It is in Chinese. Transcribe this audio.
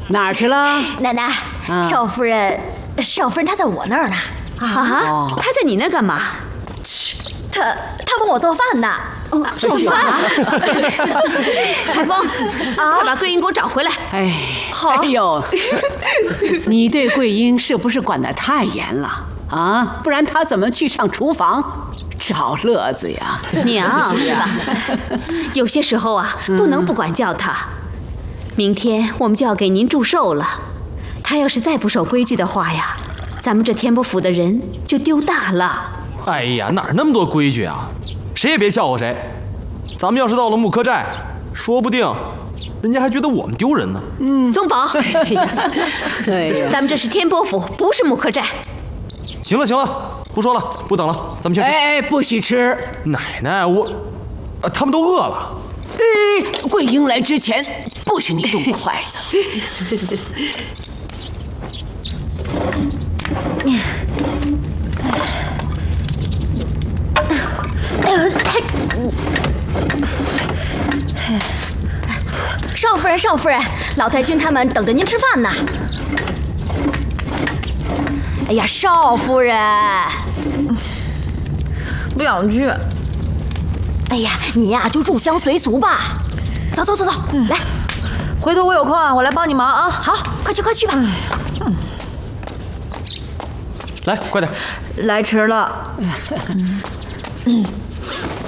哪儿去了？ 奶奶，少夫人她在我那儿呢。 啊？她在你那儿干嘛？ 她帮我做饭呢。 做饭？海峰，快把桂英给我找回来。 哎， 好。 哎呦，你对桂英是不是管得太严了啊？不然她怎么去上厨房找乐子呀？ 娘是吧？有些时候啊，不能不管教她。明天我们就要给您祝寿了，她要是再不守规矩的话呀，咱们这天波府的人就丢大了。 哎呀，哪那么多规矩啊？谁也别笑话谁。咱们要是到了木柯寨，说不定人家还觉得我们丢人呢。 宗保，咱们这是天波府，不是木柯寨。 行了，不说了，不等了，咱们先吃。 哎，不许吃！ 奶奶，他们都饿了。 桂英来之前，不许你动筷子。 少夫人，老太君他们等着您吃饭呢。哎呀，少夫人， 不想去。 哎呀，你呀就入乡随俗吧。走，来， 回头我有空我来帮你忙啊。 好，快去吧。 来，快点。 来迟了。